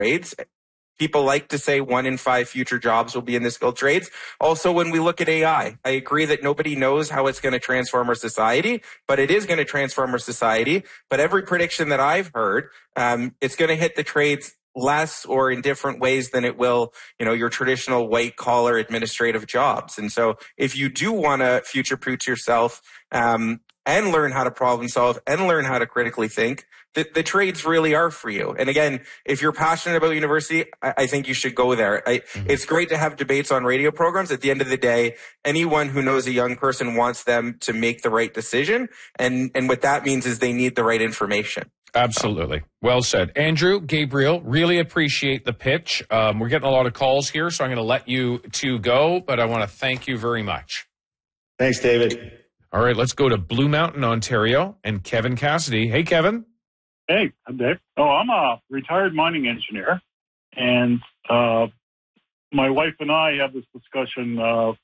trades. People like to say 1 in 5 future jobs will be in the skilled trades. Also, when we look at AI, I agree that nobody knows how it's going to transform our society, but it is going to transform our society. But every prediction that I've heard, it's going to hit the trades less or in different ways than it will, your traditional white collar administrative jobs. And so if you do want to future-proof yourself, and learn how to problem solve and learn how to critically think, the trades really are for you. And again, if you're passionate about university, I think you should go there. It's great to have debates on radio programs. At the end of the day, anyone who knows a young person wants them to make the right decision. And what that means is they need the right information. Absolutely. Well said. Andrew, Gabriel, really appreciate the pitch. We're getting a lot of calls here, so I'm going to let you two go, but I want to thank you very much. Thanks, David. All right, let's go to Blue Mountain, Ontario, and Kevin Cassidy. Hey, Kevin. Hey, I'm Dave. I'm a retired mining engineer, and my wife and I have this discussion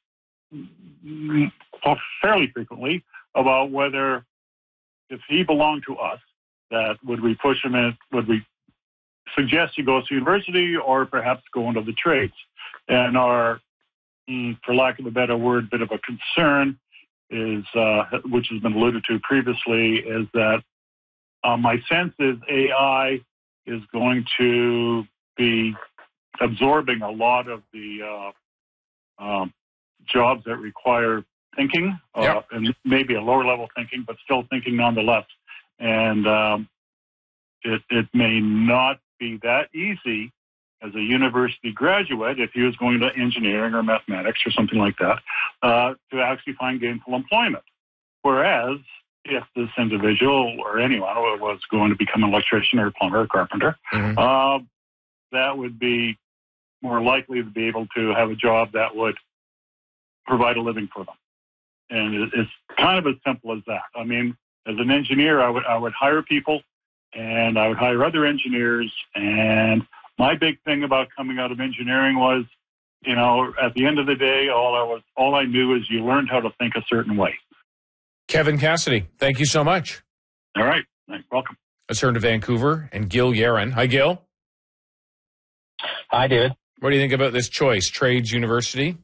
fairly frequently about whether, if he belonged to us, that would we push him in, would we suggest he goes to university or perhaps go into the trades? And our, for lack of a better word, bit of a concern is, which has been alluded to previously, is that my sense is AI is going to be absorbing a lot of the jobs that require thinking, and maybe a lower level thinking, but still thinking nonetheless. And it may not be that easy as a university graduate, if he was going to engineering or mathematics or something like that, to actually find gainful employment. Whereas if this individual or anyone was going to become an electrician or a plumber or carpenter, that would be more likely to be able to have a job that would provide a living for them. And it's kind of as simple as that. I mean, as an engineer, I would hire people, and I would hire other engineers. And my big thing about coming out of engineering was, at the end of the day, all I knew is you learned how to think a certain way. Kevin Cassidy, thank you so much. All right. You're welcome. Let's turn to Vancouver and Gil Yaron. Hi, Gil. Hi, David. What do you think about this choice, Trades University?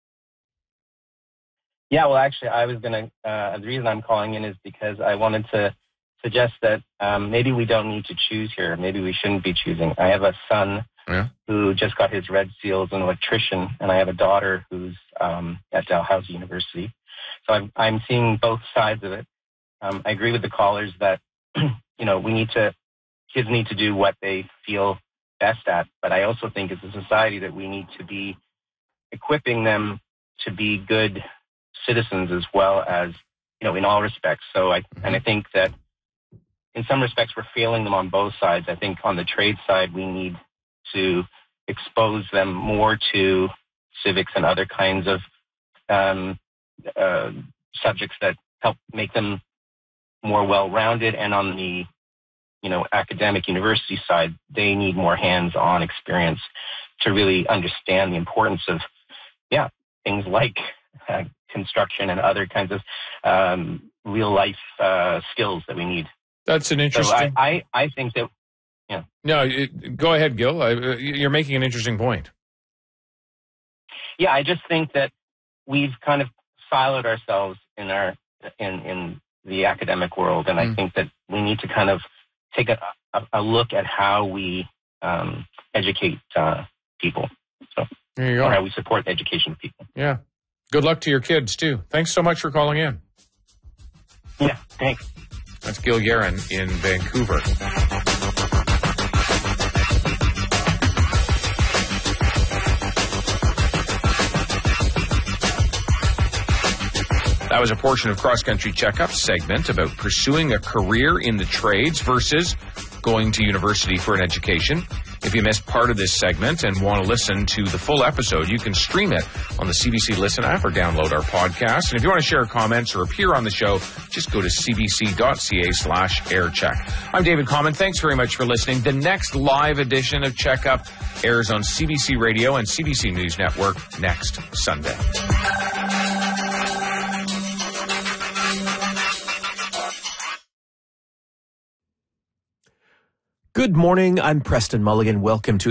Yeah, well, actually, I was going to, the reason I'm calling in is because I wanted to suggest that maybe we don't need to choose here. Maybe we shouldn't be choosing. I have a son who just got his Red Seal as an electrician, and I have a daughter who's at Dalhousie University. So I'm seeing both sides of it. I agree with the callers that, kids need to do what they feel best at. But I also think as a society that we need to be equipping them to be good citizens as well as, in all respects. So I think that in some respects we're failing them on both sides. I think on the trade side, we need to expose them more to civics and other kinds of subjects that help make them more well-rounded. And on the, academic university side, they need more hands-on experience to really understand the importance of, things like construction and other kinds of real-life skills that we need. That's an interesting... So I think that, No, go ahead, Gil. You're making an interesting point. Yeah, I just think that we've kind of siloed ourselves in the academic world, and I think that we need to kind of take a look at how we educate people. So, there you go. Or how we support the education of people. Yeah. Good luck to your kids, too. Thanks so much for calling in. Yeah, thanks. That's Gil Yaron in Vancouver. That was a portion of Cross Country Checkup segment about pursuing a career in the trades versus going to university for an education. If you missed part of this segment and want to listen to the full episode, you can stream it on the CBC Listen app or download our podcast. And if you want to share comments or appear on the show, just go to cbc.ca/aircheck. I'm David Common. Thanks very much for listening. The next live edition of Checkup airs on CBC Radio and CBC News Network next Sunday. Good morning. I'm Preston Mulligan. Welcome to